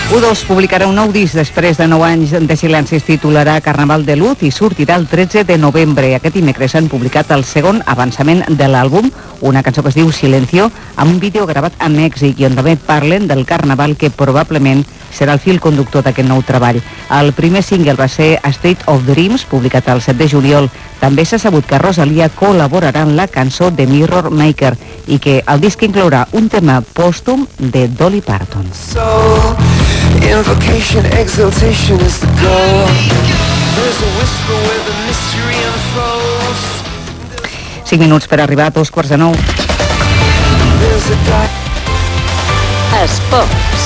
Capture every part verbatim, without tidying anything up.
U dos publicarà un nou disc després de nou anys de silenci. Es titularà Carnaval de Luz i sortirà el tretze de novembre. Aquest dimecres han publicat el segon avançament de l'àlbum, una cançó que es diu Silencio, amb un vídeo gravat a Mèxic i on també parlen del Carnaval, que probablement serà el fil conductor d'aquest nou treball. El primer single va ser A State of Dreams, publicat el set de juliol. També s'ha sabut que Rosalia col·laborarà en la cançó de Mirror Maker i que el disc inclourà un tema pòstum de Dolly Parton. So, invocation, exaltation is the goal. There's a whisper where the mystery unfolds. cinc minuts per arribar a dos quarts de nou. There's a dark... Esports.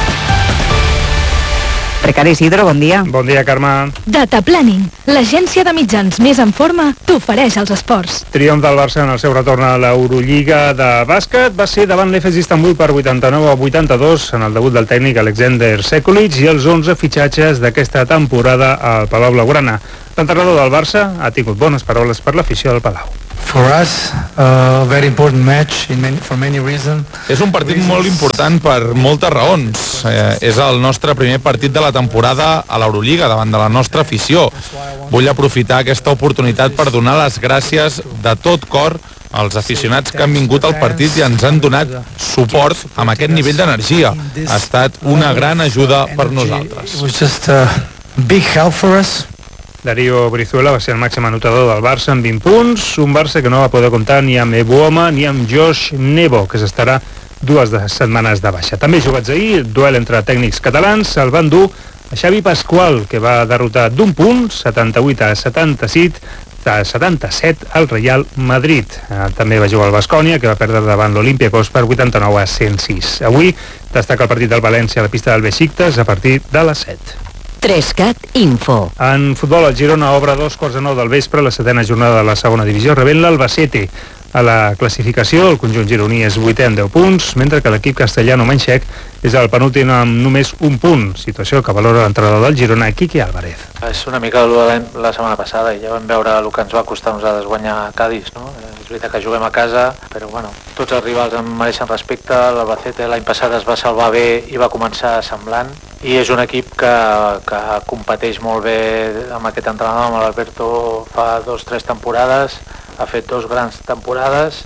Precari Isidro, bon dia. Bon dia, Carme. Data Planning, l'agència de mitjans més en forma, t'ofereix els esports. Triomf del Barça en el seu retorn a l'Eurolliga de bàsquet va ser davant l'Efes Istanbul per vuitanta-nou a vuitanta-dos en el debut del tècnic Alexander Sekulic i els onze fitxatges d'aquesta temporada al Palau Blaugrana. L'entrenador del Barça ha tingut bones paraules per l'afició del Palau. For us, a very important match in many, for many reasons. És un partit molt important per moltes raons. Eh, és el nostre primer partit de la temporada a l'Eurolliga davant de la nostra afició. Vull aprofitar aquesta oportunitat per donar les gràcies de tot cor als aficionats que han vingut al partit i ens han donat suport amb aquest nivell d'energia. Ha estat una gran ajuda per nosaltres. It was just a big help for us. Darío Brizuela va ser el màxim anotador del Barça amb vint punts, un Barça que no va poder comptar ni amb Ebuoma ni amb Josh Nebo, que s'estarà dues de setmanes de baixa. També jugats ahir, duel entre tècnics catalans, el van dur a Xavi Pasqual, que va derrotar d'un punt, setanta-vuit a setanta-set, a setanta-set al Real Madrid. També va jugar el Baskonia, que va perdre davant l'Olympiacos per vuitanta-nou a cent sis. Avui destaca el partit del València a la pista del Besiktas a partir de les set. Trescat Info. En futbol, el Girona obre a dos quarts de nou del vespre la setena jornada de la segona divisió, rebent l'Albacete. A la classificació, el conjunt gironí és vuitè amb deu punts, mentre que l'equip castellano-manxec és el penúltim amb només un punt, situació que valora l'entrenador del Girona, Quique Álvarez. És una mica el de la setmana passada i ja vam veure el que ens va costar a nosaltres guanyar a Cádiz, no? És veritat que juguem a casa, però bueno, tots els rivals em mereixen respecte. L'Albacete l'any passat es va salvar bé i va començar semblant, i és un equip que, que competeix molt bé amb aquest entrenador, amb l'Alberto, fa dos o tres temporades, ha fet dos grans temporades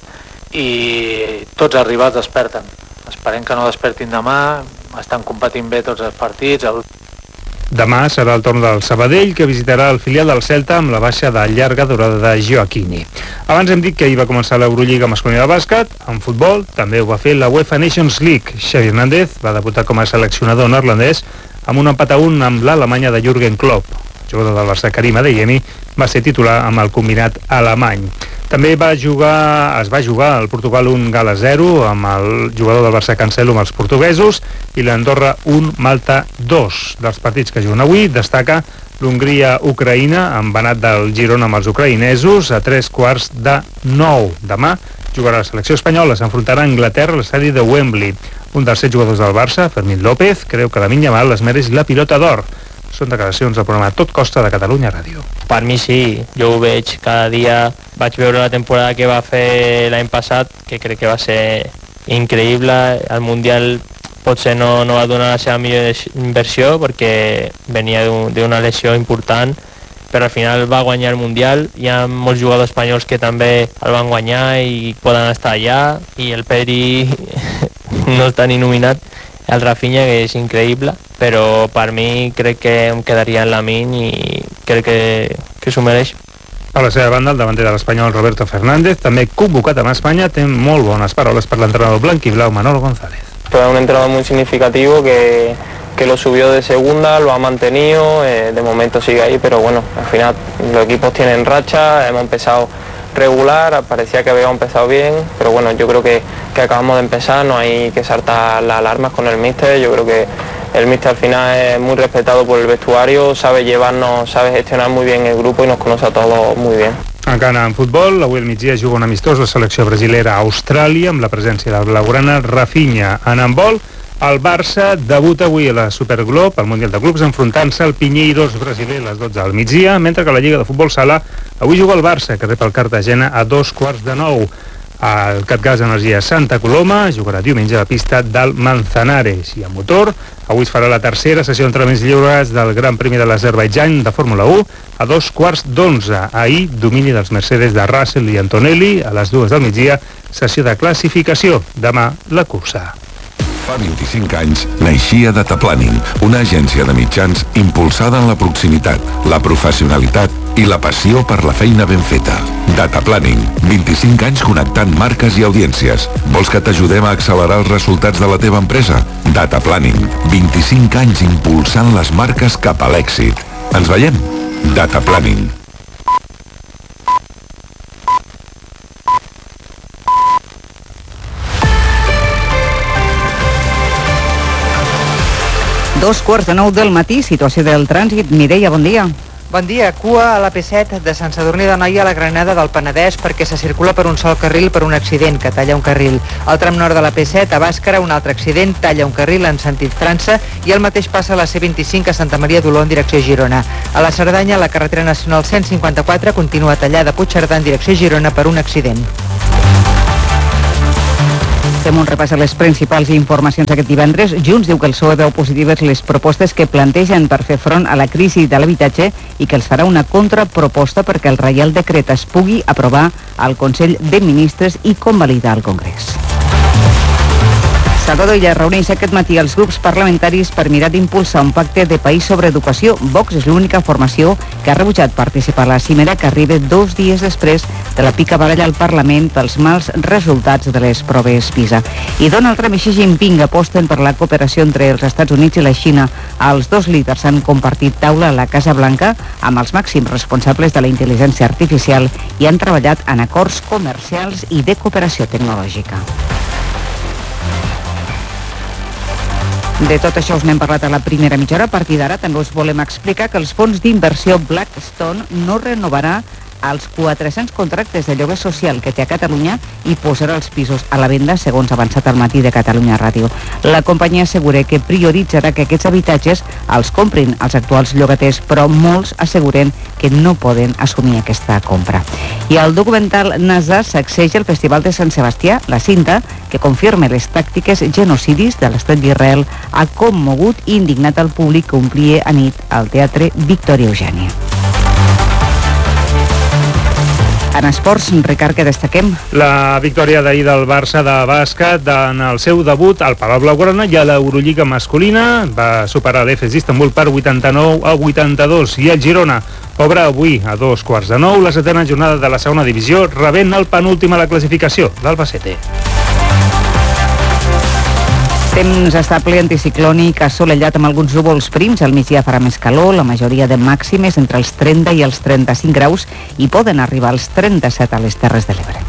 i tots els rivals desperten. Esperem que no despertin demà, estan competint bé tots els partits. El... Demà serà el torn del Sabadell, que visitarà el filial del Celta amb la baixa de llarga durada de Joaquini. Abans hem dit que ahir va començar l'Eurolliga masculina de bàsquet. En futbol també ho va fer la UEFA Nations League. Xavi Hernández va debutar com a seleccionador neerlandès amb un empat a un amb l'Alemanya de Jürgen Klopp. El jugador del Barça, Karim Adeyemi, va ser titular amb el combinat alemany. També va jugar, es va jugar al Portugal un Gala zero amb el jugador del Barça Cancelo amb els portuguesos i l'Andorra un Malta dos. Dels partits que juguen avui destaca l'Hongria-Ucraïna amb anat del Girona amb els ucraïnesos a tres quarts de nou. Demà jugarà la selecció espanyola, s'enfrontarà a Anglaterra a l'estadi de Wembley. Un dels set jugadors del Barça, Fermín López, creu que Lamine Yamal es mereix la pilota d'or. Són declaracions al programa Tot Costa de Catalunya Ràdio. Per mi sí, jo ho veig cada dia. Vaig veure la temporada que va fer l'any passat, que crec que va ser increïble. El Mundial potser no, no va donar la seva millor inversió perquè venia d'una lesió important, però al final va guanyar el Mundial. Hi ha molts jugadors espanyols que també el van guanyar i poden estar allà, i el Pedri no està ni nominat, el Rafinha, que és increïble, però per mi crec que em quedaria en Lamine i crec que, que s'ho mereix. A la seva banda, el davanter de l'espanyol Roberto Fernández, també convocat amb Espanya, té molt bones paraules per l'entrenador blanquiblau Manolo González. Fue un entrenador muy significativo que, que lo subió de segunda, lo ha mantenido, eh, de momento sigue ahí, pero bueno, al final los equipos tienen racha, hemos empezado regular, parecía que habíamos empezado bien, pero bueno, yo creo que, que acabamos de empezar, no hay que saltar las alarmas con el míster. Yo creo que el míster al final es muy respetado por el vestuario, sabe llevarnos, sabe gestionar muy bien el grupo y nos conoce a todos muy bien. Encara en futbol, avui al migdia juga un amistós la selecció brasilera a Austràlia amb la presència del blaugrana Rafinha. En handbol, el Barça debuta avui a la Superglobe, al Mundial de Clubs, enfrontant-se al Pinheiros brasiler a les dotze al migdia, mentre que la Lliga de Futbol Sala avui juga el Barça, que rep el Cartagena a dos quarts de nou. El Catgas Energia Santa Coloma jugarà diumenge a la pista del Manzanares. I a motor, avui es farà la tercera sessió d'entrenaments lliures del Gran Premi de l'Azerbaidjan de Fórmula u a dos quarts d'onze. Ahir, domini dels Mercedes de Russell i Antonelli a les dues del migdia, sessió de classificació. Demà, la cursa. Fa vint-i-cinc anys naixia Data Planning, una agència de mitjans impulsada en la proximitat, la professionalitat i la passió per la feina ben feta. Data Planning, vint-i-cinc anys connectant marques i audiències. Vols que t'ajudem a accelerar els resultats de la teva empresa? Data Planning, vint-i-cinc anys impulsant les marques cap a l'èxit. Ens veiem? Data Planning. Dos quarts de nou del matí, situació del trànsit. Mireia, bon dia. Bon dia. Cua a l'A P set de Sant Sadurní d'Anoia a la Granada del Penedès perquè se circula per un sol carril per un accident que talla un carril. Al tram nord de l'A P set, a Bàscara, un altre accident talla un carril en sentit França i el mateix passa a la C vint-i-cinc a Santa Maria d'Oló en direcció Girona. A la Cerdanya, la carretera nacional cent cinquanta-quatre continua tallada a Puigcerdà en direcció Girona per un accident. Fem un repàs a les principals informacions aquest divendres. Junts diu que el P S O E veu positives les propostes que plantegen per fer front a la crisi de l'habitatge i que els farà una contraproposta perquè el Reial Decret es pugui aprovar al Consell de Ministres i convalidar al Congrés. Salvador Illa reuneix aquest matí els grups parlamentaris per mirar d'impulsar un pacte de país sobre educació. Vox és l'única formació que ha rebutjat participar a la cimera que arriba dos dies després de la picabaralla al Parlament pels mals resultats de les proves PISA. I Donald Trump i Xi Jinping aposten per la cooperació entre els Estats Units i la Xina. Els dos líders han compartit taula a la Casa Blanca amb els màxims responsables de la intel·ligència artificial i han treballat en acords comercials i de cooperació tecnològica. De tot això us n'hem parlat a la primera mitja hora. A partir d'ara també us volem explicar que els fons d'inversió Blackstone no renovarà els quatre-cents contractes de lloguer social que té a Catalunya i posarà els pisos a la venda, segons ha avançat al matí de Catalunya Ràdio. La companyia assegura que prioritzarà que aquests habitatges els comprin els actuals llogaters, però molts asseguren que no poden assumir aquesta compra. I el documental NASA sacseja el Festival de Sant Sebastià. La cinta, que confirma les tàctiques genocidis de l'Estat d'Israel, ha commogut i indignat al públic que omplia a nit al Teatre Victòria Eugènia. En esports, Ricard, que destaquem? La victòria d'ahir del Barça de bàsquet en el seu debut al Palau Blaugrana i a l'Eurolliga masculina va superar l'Efes d'Istanbul per vuitanta-nou a vuitanta-dos i el Girona obre avui a dos quarts de nou la setena jornada de la segona divisió, rebent el penúltim a la classificació, l'Albacete. Temps estable, anticiclònic, assolellat amb alguns núvols prims. Al migdia farà més calor, la majoria de màximes entre els trenta i els trenta-cinc graus i poden arribar als trenta-set a les Terres de l'Ebre.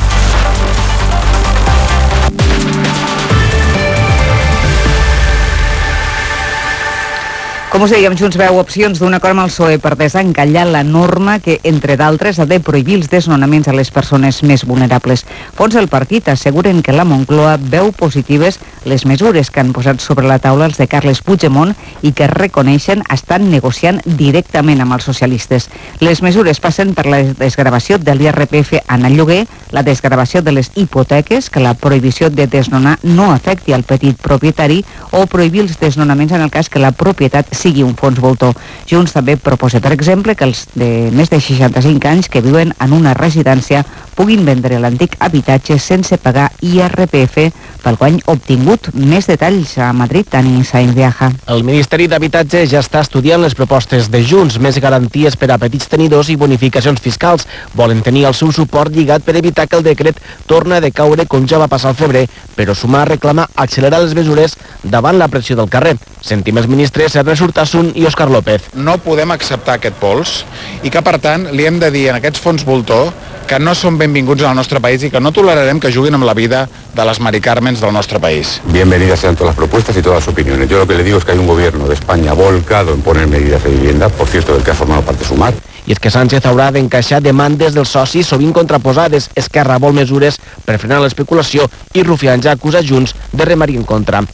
Com us dèiem, Junts veu opcions d'un acord amb el P S O E per desencallar la norma que, entre d'altres, ha de prohibir els desnonaments a les persones més vulnerables. Fons del partit asseguren que la Moncloa veu positives les mesures que han posat sobre la taula els de Carles Puigdemont i que reconeixen estan negociant directament amb els socialistes. Les mesures passen per la desgravació de l'I R P F en el lloguer, la desgravació de les hipoteques, que la prohibició de desnonar no afecti al petit propietari o prohibir els desnonaments en el cas que la propietat sigui un fons voltor. Junts també proposa, per exemple, que els de més de seixanta-cinc anys que viuen en una residència puguin vendre l'antic habitatge sense pagar I R P F pel guany obtingut. Més detalls a Madrid, Tani Sainz Viaja. El Ministeri d'Habitatge ja està estudiant les propostes de Junts, més garanties per a petits tenidors i bonificacions fiscals. Volen tenir el seu suport lligat per evitar que el decret torni a decaure com ja va passar al febrer, però Sumar reclama accelerar les mesures davant la pressió del carrer. Sentim els ministres Ernest Urtasun i Òscar López. No podem acceptar aquest pols i que, per tant, li hem de dir a aquests fons voltor que no són benvinguts al nostre país i que no tolerarem que juguin amb la vida de les Mari Carmens del nostre país. Bienvenidas sean todas las propuestas y todas las opiniones. Yo lo que le digo es que hay un gobierno de España volcado en poner medidas de vivienda, por cierto, del que ha formado parte Sumar. I és que Sánchez haurà d'encaixar demandes dels socis sovint contraposades. Esquerra vol mesures per frenar l'especulació i Rufián ja acusa Junts de remar-hi en contra.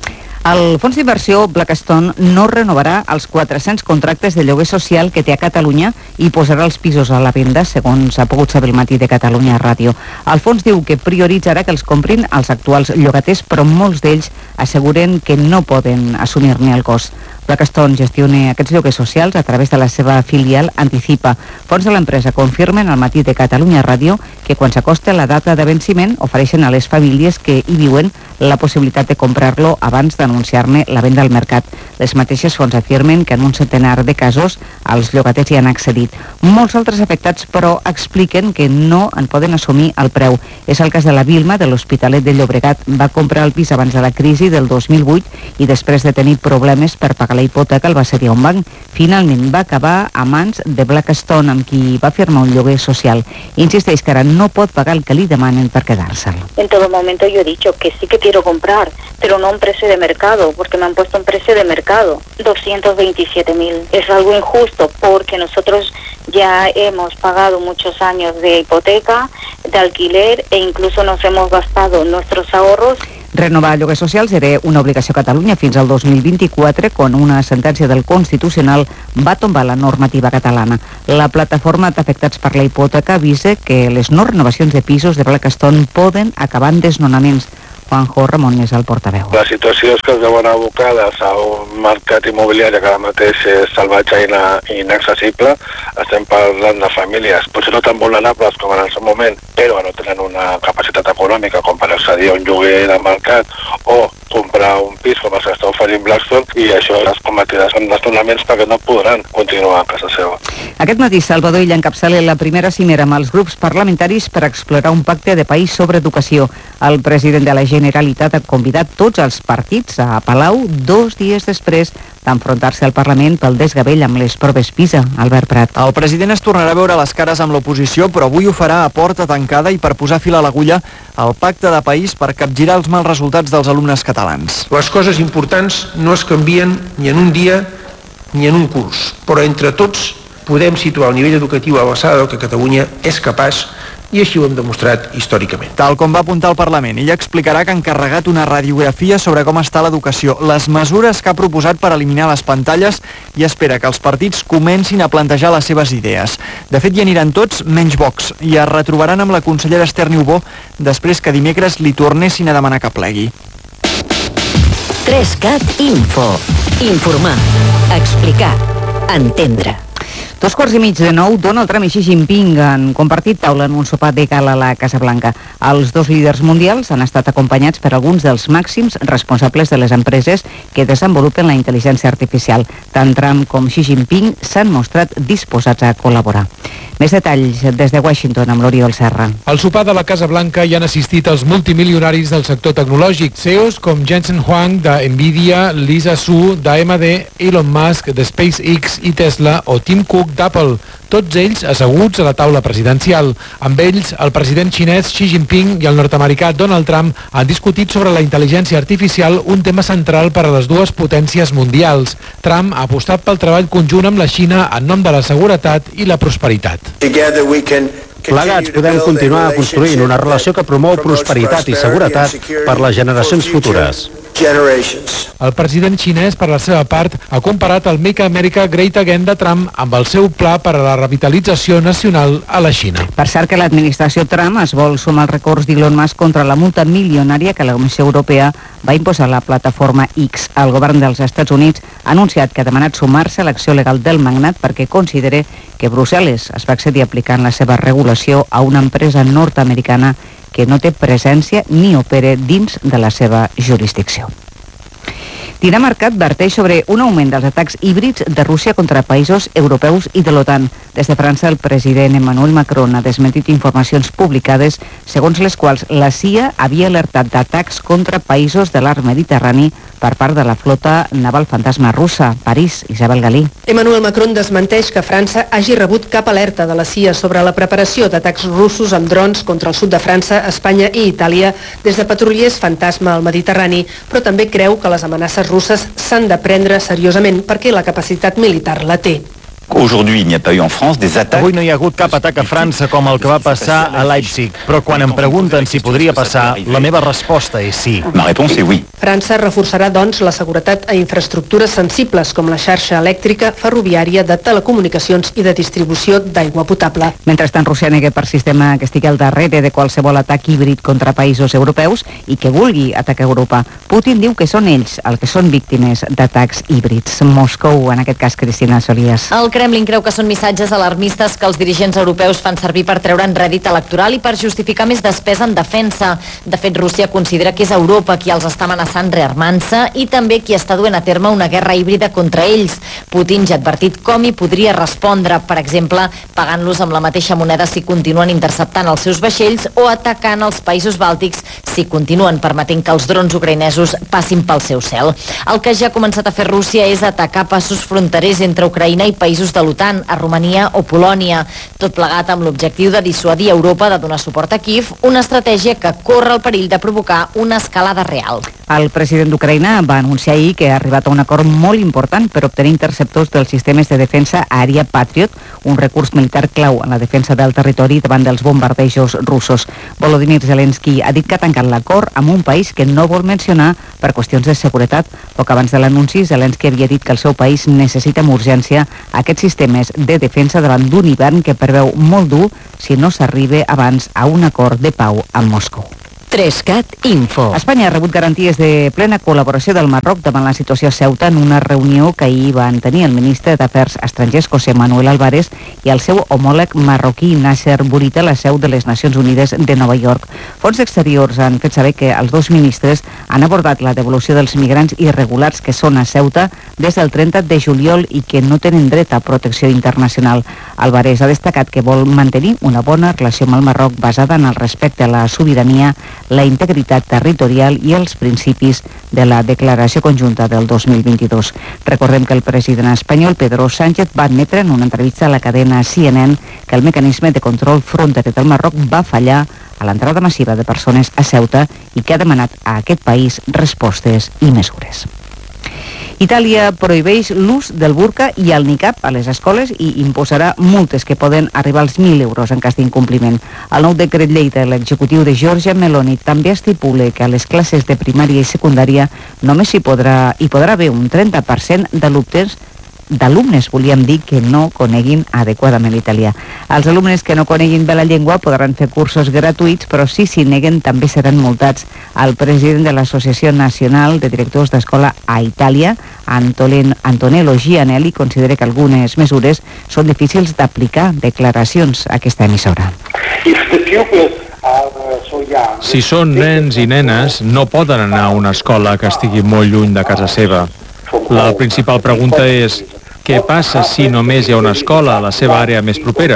El fons d'inversió Blackstone no renovarà els quatre-cents contractes de lloguer social que té a Catalunya i posarà els pisos a la venda, segons ha pogut saber el Matí de Catalunya Ràdio. El fons diu que prioritzarà que els comprin els actuals llogaters, però molts d'ells asseguren que no poden assumir-ne el cost. Blackstone gestiona aquests lloguers socials a través de la seva filial Anticipa. Fons de l'empresa confirmen al Matí de Catalunya Ràdio que quan s'acosta la data de venciment ofereixen a les famílies que hi viuen la possibilitat de comprar-lo abans d'anunciar-ne la venda al mercat. Les mateixes fonts afirmen que en un centenar de casos els llogaters hi han accedit. Molts altres afectats, però, expliquen que no en poden assumir el preu. És el cas de la Vilma, de l'Hospitalet de Llobregat. Va comprar el pis abans de la crisi del dos mil vuit i després de tenir problemes per pagar la hipoteca el va cedir a un banc. Finalment va acabar a mans de Blackstone, amb qui va firmar un lloguer social. Insisteix que ara no pot pagar el que li demanen per quedar-se'l. En todo momento yo he dicho que sí que quiero comprar, pero no un precio de mercado, porque me han puesto un precio de mercado, doscientos veintisiete mil. Es algo injusto porque nosotros ya hemos pagado muchos años de hipoteca, de alquiler e incluso nos hemos gastado nuestros ahorros. Renovar lloguers socials era una obligació a Catalunya fins al dos mil vint-i-quatre, quan una sentència del Constitucional va tombar la normativa catalana. La plataforma d'afectats per la hipoteca avisa que les no renovacions de pisos de Blackstone poden acabar en desnonaments. Juanjo Ramon és el portaveu. La situació és que es veuen abocades a un mercat immobiliari que ara mateix és salvatge i inaccessible. Estem parlant de famílies, potser no tan vulnerables com en el seu moment, però no tenen una capacitat econòmica com per accedir a un lloguer de mercat o comprar un pis com els que està oferint Blackstone, i això es convertirà en desnonaments perquè no podran continuar a casa seva. Aquest matí Salvador Illa encapçala la primera cimera amb els grups parlamentaris per explorar un pacte de país sobre educació. El president de la Generalitat ha convidat tots els partits a Palau dos dies després d'enfrontar-se al Parlament pel desgavell amb les proves PISA. Albert Prat. El president es tornarà a veure les cares amb l'oposició, però avui ho farà a porta tancada i per posar fil a l'agulla al pacte de país per capgirar els mals resultats dels alumnes catalans. Les coses importants no es canvien ni en un dia ni en un curs, però entre tots podem situar el nivell educatiu a l'alçada del que Catalunya és capaç, i així ho hem demostrat històricament. Tal com va apuntar el Parlament, ell explicarà que ha encarregat una radiografia sobre com està l'educació, les mesures que ha proposat per eliminar les pantalles i espera que els partits comencin a plantejar les seves idees. De fet, hi aniran tots menys Vox i es retrobaran amb la consellera Esther Niubó després que dimecres li tornessin a demanar que plegui. tres cat Info. Informar, explicar, entendre. Dos quarts i mig de nou, Donald Trump i Xi Jinping han compartit taula en un sopar de gala a la Casa Blanca. Els dos líders mundials han estat acompanyats per alguns dels màxims responsables de les empreses que desenvolupen la intel·ligència artificial. Tant Trump com Xi Jinping s'han mostrat disposats a col·laborar. Més detalls des de Washington amb l'Oriol Serra. Al sopar de la Casa Blanca hi han assistit els multimilionaris del sector tecnològic, C E Os com Jensen Huang de Nvidia, Lisa Su d'A M D, Elon Musk de SpaceX i Tesla o Tim Cook d'Apple, tots ells asseguts a la taula presidencial. Amb ells, el president xinès Xi Jinping i el nord-americà Donald Trump han discutit sobre la intel·ligència artificial, un tema central per a les dues potències mundials. Trump ha apostat pel treball conjunt amb la Xina en nom de la seguretat i la prosperitat. Plegats podem continuar construint una relació que promou prosperitat i seguretat per les generacions futures. El president xinès, per la seva part, ha comparat el Make America Great Again de Trump amb el seu pla per a la revitalització nacional a la Xina. Per cert que l'administració Trump es vol sumar als records d'Elon Musk contra la multa milionària que la Comissió Europea va imposar a la plataforma X. El govern dels Estats Units ha anunciat que ha demanat sumar-se a l'acció legal del magnat perquè considera que Brussel·les es va accedir aplicant la seva regulació a una empresa nord-americana que no té presència ni opera dins de la seva jurisdicció. Dinamarca adverteix sobre un augment dels atacs híbrids de Rússia contra països europeus i de l'OTAN. Des de França, el president Emmanuel Macron ha desmentit informacions publicades segons les quals la C I A havia alertat d'atacs contra països de l'arc Mediterrani per part de la flota naval fantasma russa. París, Isabel Galí. Emmanuel Macron desmenteix que França hagi rebut cap alerta de la C I A sobre la preparació d'atacs russos amb drons contra el sud de França, Espanya i Itàlia des de patrullers fantasma al Mediterrani, però també creu que les amenaces russes s'han de prendre seriosament perquè la capacitat militar la té. Aujourd'hui, il n'y a pas eu en France des attaques. Avui no hi ha hagut cap atac a França com el que va passar a Leipzig, però quan em pregunten si podria passar, la meva resposta és sí. Ma réponse est oui. França reforçarà, doncs, la seguretat a infraestructures sensibles com la xarxa elèctrica, ferroviària, de telecomunicacions i de distribució d'aigua potable. Mentrestant, Rússia nega per sistema que estigui al darrere de qualsevol atac híbrid contra països europeus i que vulgui atacar Europa. Putin diu que són ells els que són víctimes d'atacs híbrids. Moscou, en aquest cas, Cristina Solías. El Kremlin creu que són missatges alarmistes que els dirigents europeus fan servir per treure'n rèdit electoral i per justificar més despesa en defensa. De fet, Rússia considera que és Europa qui els està amenaçant rearmant-se i també qui està duent a terme una guerra híbrida contra ells. Putin ja ha advertit com hi podria respondre, per exemple, pagant-los amb la mateixa moneda si continuen interceptant els seus vaixells o atacant els països bàltics si continuen permetent que els drons ucraïnesos passin pel seu cel. El que ja ha començat a fer Rússia és atacar passos fronterers entre Ucraïna i països de l'OTAN, a Romania o Polònia, tot plegat amb l'objectiu de dissuadir Europa de donar suport a Kíev, una estratègia que corre el perill de provocar una escalada real. El president d'Ucraïna va anunciar ahir que ha arribat a un acord molt important per obtenir interceptors dels sistemes de defensa aèria Patriot, un recurs militar clau en la defensa del territori davant dels bombardejos russos. Volodymyr Zelensky ha dit que ha tancat l'acord amb un país que no vol mencionar per qüestions de seguretat. Poc abans de l'anunci, Zelensky havia dit que el seu país necessita amb urgència aquests sistemes de defensa davant d'un hivern que preveu molt dur si no s'arriba abans a un acord de pau amb Moscou. tres cat Info. Espanya ha rebut garanties de plena col·laboració del Marroc davant la situació a Ceuta en una reunió que ahir van tenir el ministre d'Afers Estrangers, José Manuel Álvarez, i el seu homòleg marroquí, Nasser Bourita, a la seu de les Nacions Unides de Nova York. Fons exteriors han fet saber que els dos ministres han abordat la devolució dels migrants irregulars que són a Ceuta des del trenta de juliol i que no tenen dret a protecció internacional. Álvarez ha destacat que vol mantenir una bona relació amb el Marroc basada en el respecte a la sobirania, la integritat territorial i els principis de la declaració conjunta del dos mil vint-i-dos. Recordem que el president espanyol, Pedro Sánchez, va admetre en una entrevista a la cadena C N N que el mecanisme de control fronterer del Marroc va fallar a l'entrada massiva de persones a Ceuta i que ha demanat a aquest país respostes i mesures. Itàlia prohibeix l'ús del burca i el niqab a les escoles i imposarà multes que poden arribar als mil euros en cas d'incompliment. El nou decret llei de l'executiu de Giorgia Meloni també estipula que a les classes de primària i secundària només hi podrà, hi podrà haver un trenta per cent d'alumnes d'alumnes, volíem dir, que no coneguin adequadament l'italià. Els alumnes que no coneguin bé la llengua podran fer cursos gratuïts, però si s'hi neguen també seran multats. El president de l'Associació Nacional de Directors d'Escola a Itàlia, Antolen, Antonello Gianelli, considera que algunes mesures són difícils d'aplicar. Declaracions a aquesta emissora. Si són nens i nenes, no poden anar a una escola que estigui molt lluny de casa seva. La principal pregunta és: què passa si només hi ha una escola a la seva àrea més propera?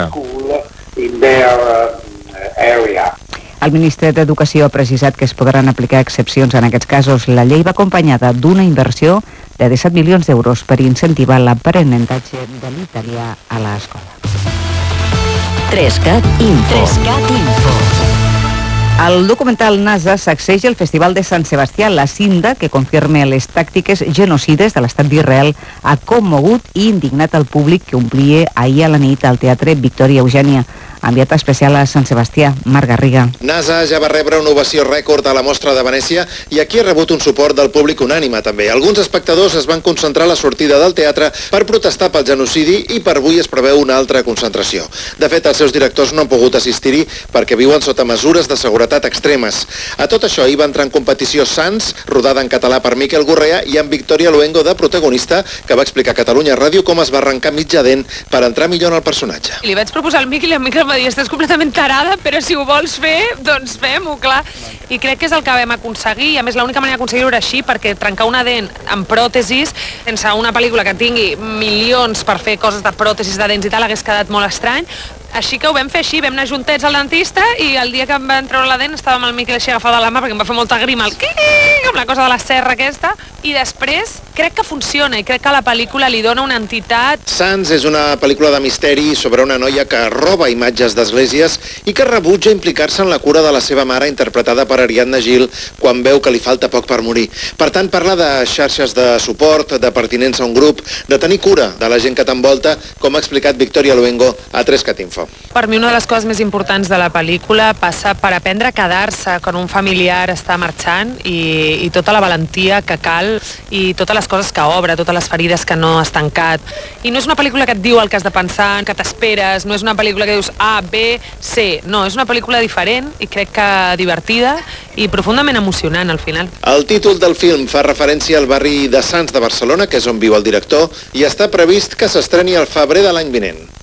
El ministre d'Educació ha precisat que es podran aplicar excepcions en aquests casos. La llei va acompanyada d'una inversió de disset milions d'euros per incentivar l'aprenentatge de l'italià a l'escola. tres cat Info. tres cat Info. El documental NASA sacseja el Festival de Sant Sebastià. La cinta, que confirma les tàctiques genocides de l'estat d'Israel, ha commogut i indignat el públic que omplia ahir a la nit al Teatre Victòria Eugènia. Enviat especial a Sant Sebastià, Marc Garriga. NASA ja va rebre una ovació rècord a la mostra de Venècia i aquí ha rebut un suport del públic unànime també. Alguns espectadors es van concentrar a la sortida del teatre per protestar pel genocidi i per avui es preveu una altra concentració. De fet, els seus directors no han pogut assistir-hi perquè viuen sota mesures de seguretat extremes. A tot això hi va entrar en competició Sants, rodada en català per Miquel Gorrea, i amb Victoria Luengo de protagonista, que va explicar a Catalunya Ràdio com es va arrencar mitja dent per entrar millor en el personatge. Li vaig proposar al Miquel i el Miquel em va dir: estàs completament tarada, però si ho vols fer, doncs fem-ho, clar. I crec que és el que vam aconseguir, i a més l'única manera d'aconseguir-ho era així, perquè trencar una dent amb pròtesis, sense una pel·lícula que tingui milions per fer coses de pròtesis de dents i tal, hagués quedat molt estrany. Així que ho vam fer així, vam anar juntets al dentista i el dia que em van treure la dent estava amb el Miquel així agafat de la mà perquè em va fer molta grima el com la cosa de la serra aquesta, i després crec que funciona i crec que la pel·lícula li dona una entitat. Sants és una pel·lícula de misteri sobre una noia que roba imatges d'esglésies i que rebutja implicar-se en la cura de la seva mare, interpretada per Ariadna Gil, quan veu que li falta poc per morir. Per tant, parla de xarxes de suport, de pertinença a un grup, de tenir cura de la gent que t'envolta, com ha explicat Victoria Luengo a tres cat info. Per mi una de les coses més importants de la pel·lícula passa per aprendre a quedar-se quan un familiar està marxant i, i tota la valentia que cal i totes les coses que obre, totes les ferides que no has tancat. I no és una pel·lícula que et diu el que has de pensar, que t'esperes, no és una pel·lícula que dius A, B, C, no, és una pel·lícula diferent i crec que divertida i profundament emocionant al final. El títol del film fa referència al barri de Sants de Barcelona, que és on viu el director, i està previst que s'estreni al febrer de l'any vinent.